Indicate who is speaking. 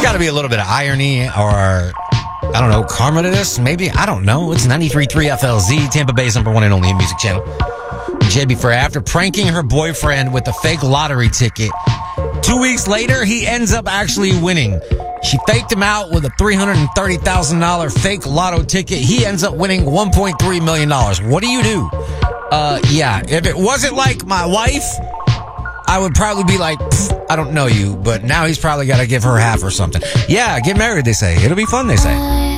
Speaker 1: There's got to be a little bit of irony or, I don't know, karma to this. Maybe. I don't know. It's 93.3 FLZ, Tampa Bay's number one and only music channel. JB Frey, after pranking her boyfriend with a fake lottery ticket, 2 weeks later, he ends up actually winning. She faked him out with a $330,000 fake lotto ticket. He ends up winning $1.3 million. What do you do? Yeah, if it wasn't like my wife, I would probably be like, I don't know you, but now he's probably got to give her half or something. Yeah, get married, they say. It'll be fun, they say.